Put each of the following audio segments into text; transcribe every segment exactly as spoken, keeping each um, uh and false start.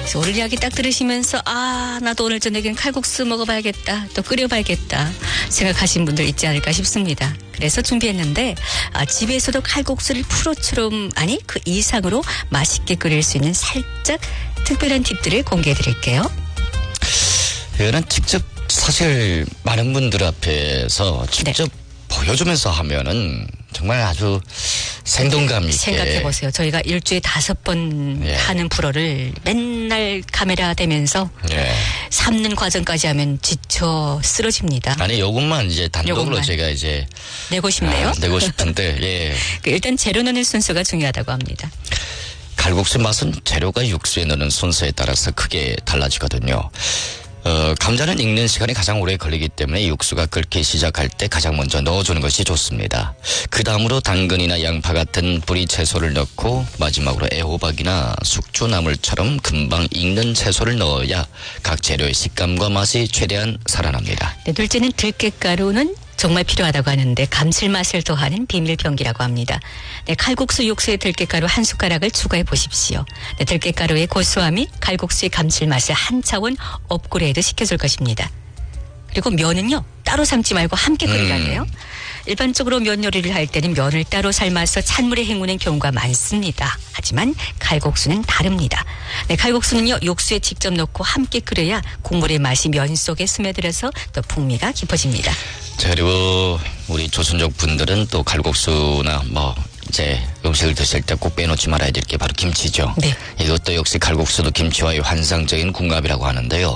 그래서 오늘 이야기 딱 들으시면서 아 나도 오늘 저녁엔 칼국수 먹어봐야겠다 또 끓여봐야겠다 생각하신 분들 있지 않을까 싶습니다. 그래서 준비했는데 아, 집에서도 칼국수를 프로처럼 아니 그 이상으로 맛있게 끓일 수 있는 살짝 특별한 팁들을 공개해 드릴게요. 이거는 직접 사실 많은 분들 앞에서 직접 네. 보여주면서 하면은 정말 아주 생동감 있게. 생각해보세요. 저희가 일주일에 다섯 번 예. 하는 프로를 맨날 카메라 대면서 예. 삶는 과정까지 하면 지쳐 쓰러집니다. 아니 요것만 이제 단독으로 요것만. 제가 이제 내고 싶네요. 아, 내고 싶은데 예. 일단 재료 넣는 순서가 중요하다고 합니다. 칼국수 맛은 재료가 육수에 넣는 순서에 따라서 크게 달라지거든요. 어, 감자는 익는 시간이 가장 오래 걸리기 때문에 육수가 끓기 시작할 때 가장 먼저 넣어주는 것이 좋습니다. 그 다음으로 당근이나 양파 같은 뿌리 채소를 넣고 마지막으로 애호박이나 숙주나물처럼 금방 익는 채소를 넣어야 각 재료의 식감과 맛이 최대한 살아납니다. 네, 둘째는 들깨가루는 정말 필요하다고 하는데 감칠맛을 더하는 비밀병기라고 합니다. 네, 칼국수 육수에 들깨가루 한 숟가락을 추가해 보십시오. 네, 들깨가루의 고소함이 칼국수의 감칠맛을 한 차원 업그레이드 시켜줄 것입니다. 그리고 면은요 따로 삶지 말고 함께 끓이라네요. 음. 일반적으로 면 요리를 할 때는 면을 따로 삶아서 찬물에 헹구는 경우가 많습니다. 하지만 칼국수는 다릅니다. 네, 칼국수는요 육수에 직접 넣고 함께 끓여야 국물의 맛이 면 속에 스며들어서 또 풍미가 깊어집니다. 자, 그리고 우리 조선족 분들은 또 칼국수나 뭐 이제 음식을 드실 때 꼭 빼놓지 말아야 될 게 바로 김치죠. 네. 이것도 역시 칼국수도 김치와의 환상적인 궁합이라고 하는데요.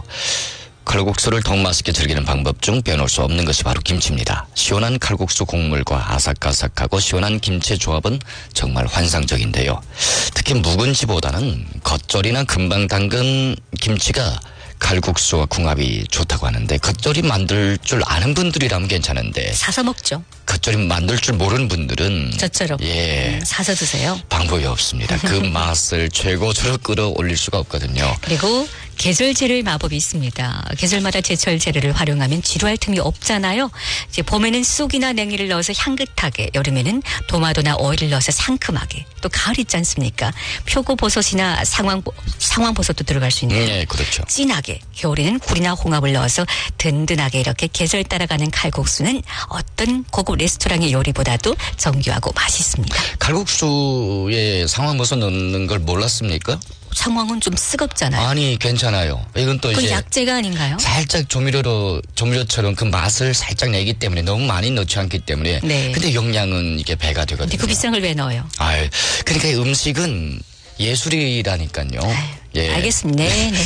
칼국수를 더욱 맛있게 즐기는 방법 중 빼놓을 수 없는 것이 바로 김치입니다. 시원한 칼국수 국물과 아삭아삭하고 시원한 김치의 조합은 정말 환상적인데요. 특히 묵은지보다는 겉절이나 금방 담근 김치가 칼국수와 궁합이 좋다고 하는데 겉절이 만들 줄 아는 분들이라면 괜찮은데 사서 먹죠. 겉절이 만들 줄 모르는 분들은 저처럼 예, 음, 사서 드세요. 방법이 없습니다. 그 맛을 최고조로 끌어올릴 수가 없거든요. 그리고 계절 재료의 마법이 있습니다. 계절마다 제철 재료를 활용하면 지루할 틈이 없잖아요. 이제 봄에는 쑥이나 냉이를 넣어서 향긋하게, 여름에는 도마도나 오이를 넣어서 상큼하게, 또 가을 있지 않습니까? 표고버섯이나 상황, 상황버섯도 들어갈 수 있는 네, 그렇죠. 진하게, 겨울에는 굴이나 홍합을 넣어서 든든하게 이렇게 계절 따라가는 칼국수는 어떤 고급 레스토랑의 요리보다도 정교하고 맛있습니다. 칼국수에 상황버섯 넣는 걸 몰랐습니까? 상황은 좀 쓰겁잖아요. 아니 괜찮아요. 이건 또 이제 약재가 아닌가요? 살짝 조미료로 조미료처럼 그 맛을 살짝 내기 때문에 너무 많이 넣지 않기 때문에. 네. 근데 영양은 이게 배가 되거든요. 근데 그 비싼 걸 왜 넣어요? 아, 그러니까 음식은 예술이라니까요. 아유, 예. 알겠습니다. 네. 네.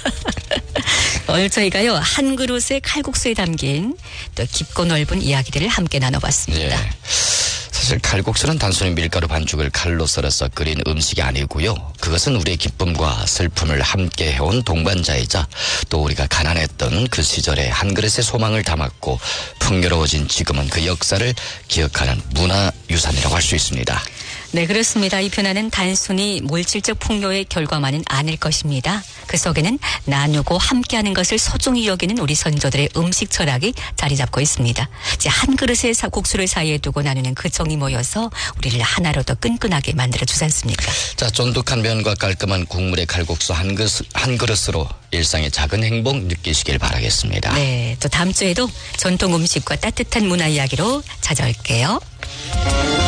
오늘 저희가요 한 그릇의 칼국수에 담긴 또 깊고 넓은 이야기들을 함께 나눠봤습니다. 예. 사실 칼국수는 단순히 밀가루 반죽을 칼로 썰어서 끓인 음식이 아니고요. 그것은 우리의 기쁨과 슬픔을 함께 해온 동반자이자 또 우리가 가난했던 그 시절에 한 그릇의 소망을 담았고 풍요로워진 지금은 그 역사를 기억하는 문화유산이라고 할 수 있습니다. 네, 그렇습니다. 이 변화는 단순히 물질적 풍요의 결과만은 아닐 것입니다. 그 속에는 나누고 함께하는 것을 소중히 여기는 우리 선조들의 음식 철학이 자리 잡고 있습니다. 이제 한 그릇의 국수를 사이에 두고 나누는 그 정이 모여서 우리를 하나로 더 끈끈하게 만들어 주지 않습니까? 자, 쫀득한 면과 깔끔한 국물의 칼국수 한, 그릇, 한 그릇으로 일상의 작은 행복 느끼시길 바라겠습니다. 네, 또 다음 주에도 전통 음식과 따뜻한 문화 이야기로 찾아올게요.